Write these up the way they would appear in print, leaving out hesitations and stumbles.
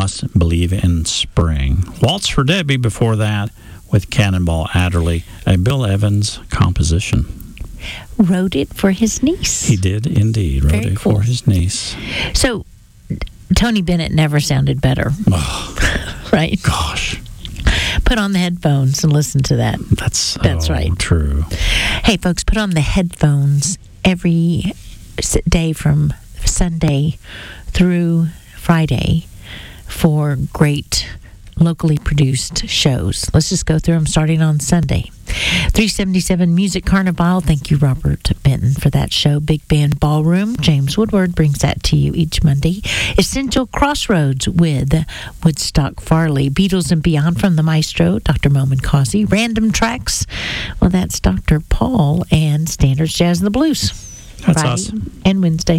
Must Believe in Spring. Waltz for Debbie before that with Cannonball Adderley, a Bill Evans composition. Wrote it for his niece. He did indeed. Wrote Very it cool. for his niece. So, Tony Bennett never sounded better. Oh, right? gosh. Put on the headphones and listen to that. That's right. True. Hey, folks, put on the headphones every day from Sunday through Friday for great locally produced shows. Let's just go through them starting on Sunday. 377 Music Carnival. Thank you, Robert Benton, for that show. Big Band Ballroom. James Woodward brings that to you each Monday. Essential Crossroads with Woodstock Farley. Beatles and Beyond from the Maestro, Dr. Momin Causey. Random Tracks. Well, that's Dr. Paul and Standards Jazz and the Blues. That's Friday us. and Wednesday.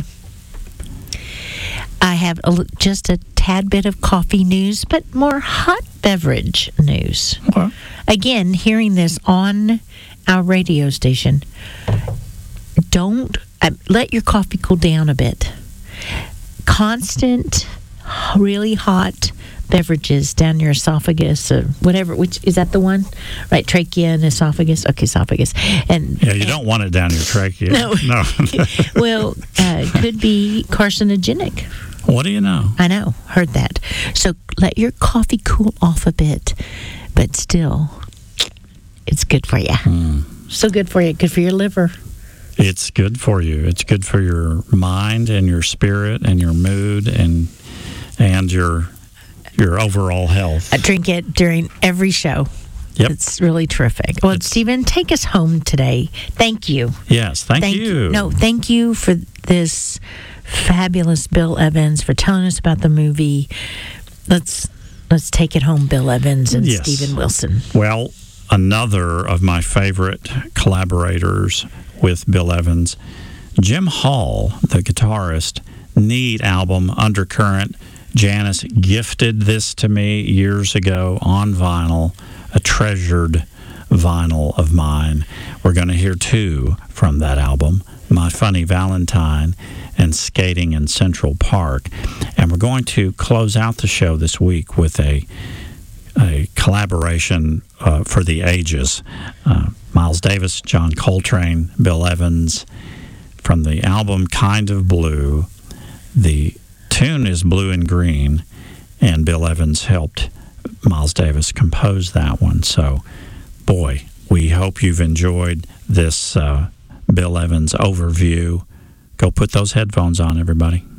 I have just a tad bit of coffee news, but more hot beverage news. Okay. Again, hearing this on our radio station, don't let your coffee cool down a bit. Constant, really hot beverages down your esophagus or whatever, which is that the one? Right, trachea and esophagus. Okay, esophagus. And Yeah, you don't want it down your trachea. No. Well, could be carcinogenic. What do you know? I know, heard that. So let your coffee cool off a bit, but still, it's good for you. So good for you. Good for your liver. It's good for you. It's good for your mind and your spirit and your mood and your overall health. I drink it during every show. Yep. It's really terrific. Well, Stephen, take us home today. Thank you. Yes, thank you. No, thank you for this fabulous Bill Evans, for telling us about the movie. Let's take it home, Bill Evans and Yes. Stephen Wilson. Well, another of my favorite collaborators with Bill Evans, Jim Hall, the guitarist, Need album, Undercurrent. Janice gifted this to me years ago on vinyl, a treasured vinyl of mine. We're going to hear two from that album, My Funny Valentine and Skating in Central Park. And we're going to close out the show this week with a collaboration for the ages. Miles Davis, John Coltrane, Bill Evans, from the album Kind of Blue. The tune is Blue and Green, and Bill Evans helped Miles Davis compose that one. So, boy, we hope you've enjoyed this Bill Evans overview. Go put those headphones on, everybody.